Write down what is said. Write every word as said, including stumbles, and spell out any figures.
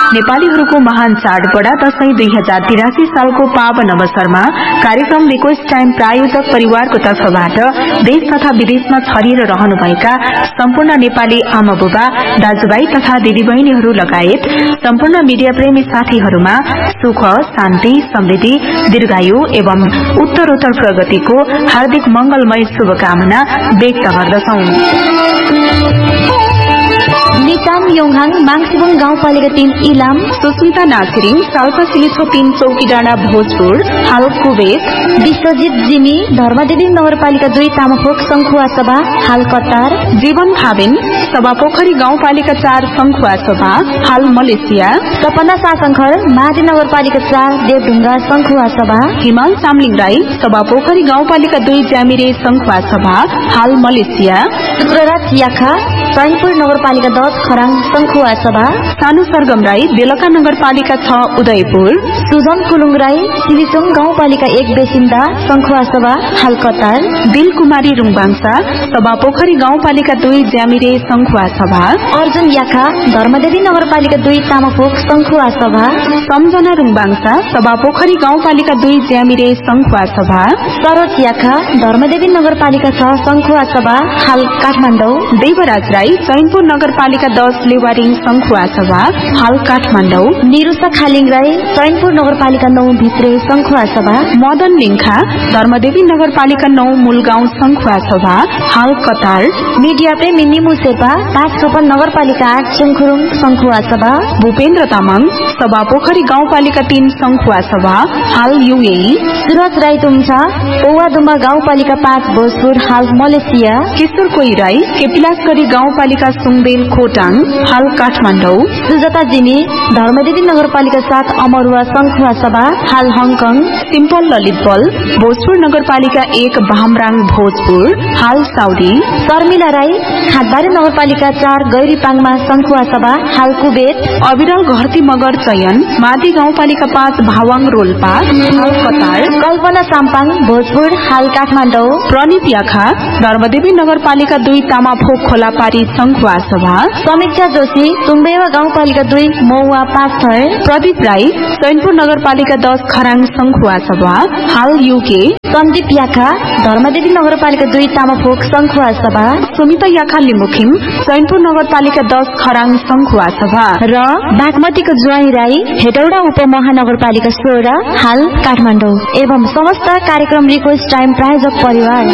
नेपालीहरूको महान चाड बडा दशैं दुई हजार तिरासी सालको पावन अवसरमा कार्यक्रम रिक्वेस्ट टाइम प्रायोजक परिवारको तर्फबाट देश तथा विदेशमा छरिएर रहनुभएका सम्पूर्ण नेपाली आमा बुबा दाजुभाइ तथा दिदीबहिनीहरू लगायत सम्पूर्ण मीडिया प्रेमी साथीहरूमा सुख शान्ति समृद्धि दीर्घायु एवं उत्तरोत्तर प्रगतिको हार्दिक मंगलमय शुभकामना व्यक्त गर्दछौं। निताम योङहाङ माङसिबुङ गाउँपालिका तीन इलाम सुस्मिता नासिरिङ साल्पा सिलिछो तीन चौकी डाँडा भोजपुर हाल कुवेत विश्वजित जिमी धर्मदेवी नगरपालिका दुई तामाफोक संखुवा सभा हाल कतार जीवन खाबेन सभापोखरी गाउँपालिका चार संखुवा सभा हाल मलेसिया सपना शासनखर महादी नगरपालिका चार देवढुङ्गा संखुवा सभा हिमाल चामलिङ राई सभापोखरी गाउँपालिका दुई ज्यामिरे संखुवा सभा हाल मलेसिया शुक्रराज याखा चैनपुर नगरपालिका दस खराङ संखुवा सभा सानु सरगम राई बेलका नगरपालिका छ उदयपुर सुजन कुलुङ राई सिलिचुङ गाउँपालिका एक बेसिन्दा संखुवा सभा हाल कतार दिल कुमारी रुङबाङसा सभापोखरी गाउँपालिका दुई ज्यामिरे संखुवा सभा अर्जुन याखा धर्मदेवी नगरपालिका दुई तामाफोक संखुवा सभा सम्झना रुङबाङसा सभापोखरी गाउँपालिका दुई ज्यामिरे संखुवा सभा सरोज याखा धर्मदेवी नगरपालिका छ संखुवा सभा हाल काठमाडौँ देवराज राई चैनपुर नगरपालिका दस लेवारिङ संखुवा सभा हाल काठमाडौँ निरुषा खालिङ राई चैनपुर नगरपालिका नौ भित्रे संखुवा सभा मदन लिङ्खा धर्मदेवी नगरपालिका नौ मूलगाउँ संखुवा सभा हाल कतार मिडिया प्रेमी निमु शेर्पा पाँच खोपन नगरपालिका आठ चुङखुरुङ संखुवा सभा भूपेन्द्र तामाङ सभापोखरी गाउँपालिका तीन संखुवा सभा हाल युएई सुरज राई तुम्छा पौवादुम्बा गाउँपालिका पाँच भोजपुर हाल मलेसिया किशोर कोई राई केपिलासगढी गाउँपालिका सुङदेल खोटाङ हाल काठमाडौँ सुजाता जिमी धर्मदेवी नगरपालिका सात अमरुवा संखुवा सभा हाल हङकङ सिम्पल ललित बल भोजपुर नगरपालिका एक भामराङ भोजपुर हाल साउदी शर्मिला राई खातबारी नगरपालिका चार गैरीपाङमा संखुवा सभा हाल कुवेत अविरल घरती मगर चयन मादी गाउँपालिका पाँच भावाङ रोल्पा हाल कतार कल्पना साम्पाङ भोजपुर हाल काठमाडौँ प्रणित याखा धर्मदेवी नगरपालिका दुई तामाफोक खोलापारी संखुवा सभा समीक्षा जोशी तुम्बेवा गाउँपालिका दुई मौवा पाँच थर प्रदीप राई चैनपुर नगरपालिका दस खराङ संखुवा सभा हाल युके सन्दीप याखा धर्मदेवी नगरपालिका दुई तामाफोक संखुवा सभा सुमिता याखा लिमुखिम चैनपुर नगरपालिका दस खराङ संखुवा सभा र बागमतीको ज्वाई राई हेटौडा उपमहानगरपालिका सोह्र हाल काठमाडौँ एवं समस्त कार्यक्रम रिक्वेस्ट टाइम प्रायोजक परिवार